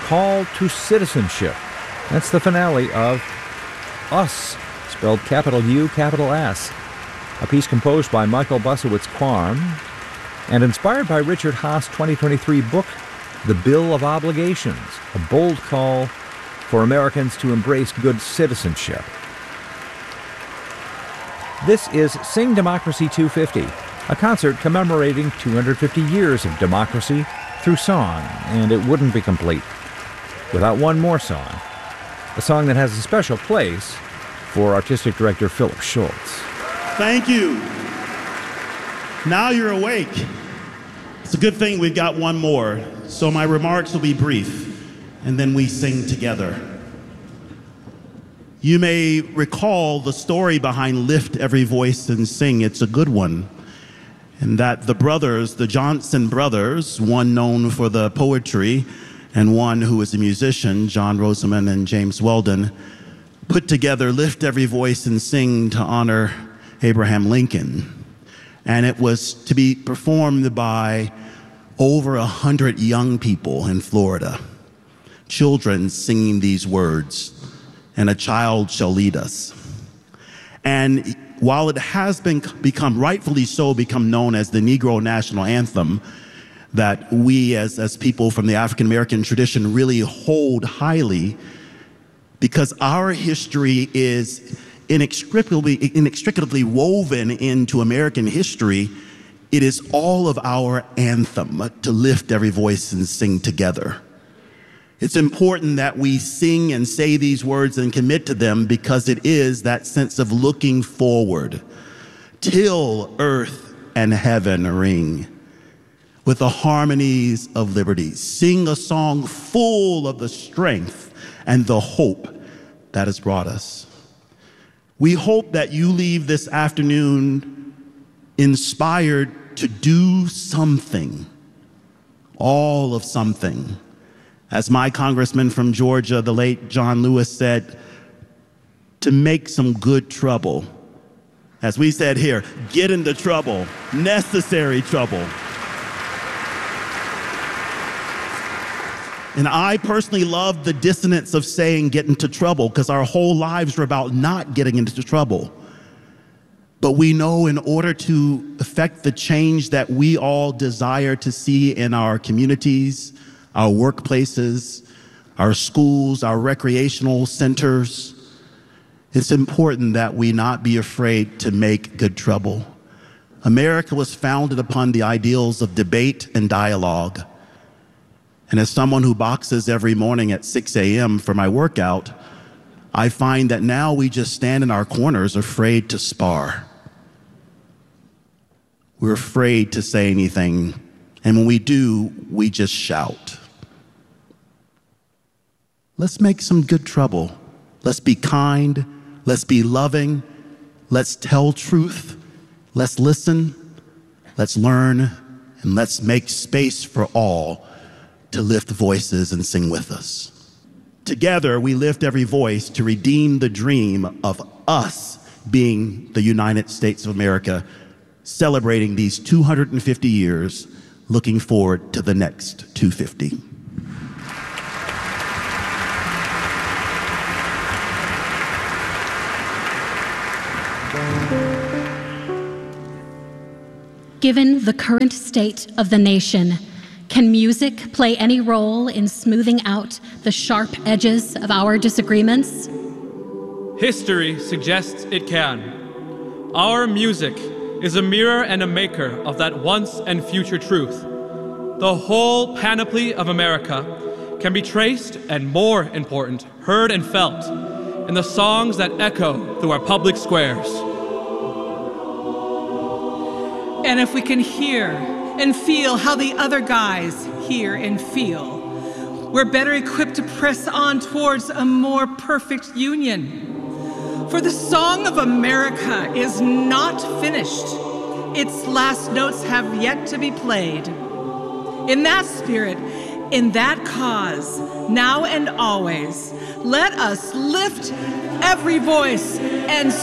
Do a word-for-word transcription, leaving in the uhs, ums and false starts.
Call to Citizenship. That's the finale of Us, spelled capital U, capital S, a piece composed by Michael Busowitz-Quam and inspired by Richard Haas' twenty twenty-three book, The Bill of Obligations, a bold call for Americans to embrace good citizenship. This is Sing Democracy two fifty, a concert commemorating two hundred fifty years of democracy through song, and it wouldn't be complete without one more song, a song that has a special place for Artistic Director Philip Schultz. Thank you. Now you're awake. It's a good thing we've got one more, so my remarks will be brief, and then we sing together. You may recall the story behind Lift Every Voice and Sing. It's a good one. And that the brothers, the Johnson brothers, one known for the poetry and one who is a musician, John Rosamond and James Weldon, put together Lift Every Voice and Sing to honor Abraham Lincoln. And it was to be performed by over a hundred young people in Florida, children singing these words, and a child shall lead us. And while it has been become, rightfully so, become known as the Negro National Anthem, that we as, as people from the African American tradition really hold highly, because our history is inextricably, inextricably woven into American history, it is all of our anthem to lift every voice and sing together. It's important that we sing and say these words and commit to them, because it is that sense of looking forward till earth and heaven ring with the harmonies of liberty. Sing a song full of the strength and the hope that has brought us. We hope that you leave this afternoon inspired to do something, all of something. As my congressman from Georgia, the late John Lewis, said, to make some good trouble. As we said here, get into trouble, necessary trouble. And I personally love the dissonance of saying get into trouble, because our whole lives are about not getting into trouble. But we know in order to effect the change that we all desire to see in our communities, our workplaces, our schools, our recreational centers, it's important that we not be afraid to make good trouble. America was founded upon the ideals of debate and dialogue. And as someone who boxes every morning at six a.m. for my workout, I find that now we just stand in our corners afraid to spar. We're afraid to say anything, and when we do, we just shout. Let's make some good trouble. Let's be kind. Let's be loving. Let's tell truth. Let's listen. Let's learn. And let's make space for all to lift voices and sing with us. Together, we lift every voice to redeem the dream of us being the United States of America, celebrating these two hundred fifty years, looking forward to the next two hundred fifty. Given the current state of the nation, can music play any role in smoothing out the sharp edges of our disagreements? History suggests it can. Our music is a mirror and a maker of that once and future truth. The whole panoply of America can be traced and, more important, heard and felt in the songs that echo through our public squares. And if we can hear and feel how the other guys hear and feel, we're better equipped to press on towards a more perfect union. For the song of America is not finished. Its last notes have yet to be played. In that spirit, in that cause, now and always, let us lift every voice and